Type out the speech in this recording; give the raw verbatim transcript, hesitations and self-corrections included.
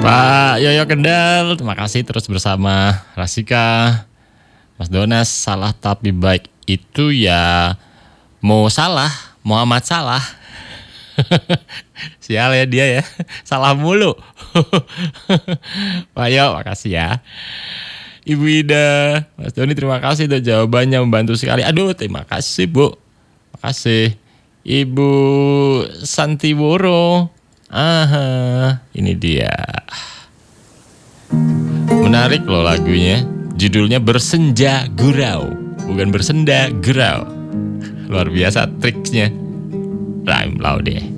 Pak Yoyo Kendal, terima kasih terus bersama Rasika. Mas Donas, salah tapi baik itu ya mau salah, Muhammad Salah. Sial ya dia ya, salah mulu. Pak Yo, makasih ya. Ibu Ida, Mas Doni terima kasih tuh jawabannya membantu sekali. Aduh, terima kasih Bu, makasih. Ibu Santiworo, aha, ini dia. Menarik loh lagunya. Judulnya Bersenja Gurau, bukan Bersenda Gurau. Luar biasa triksnya. Rhyme loud deh.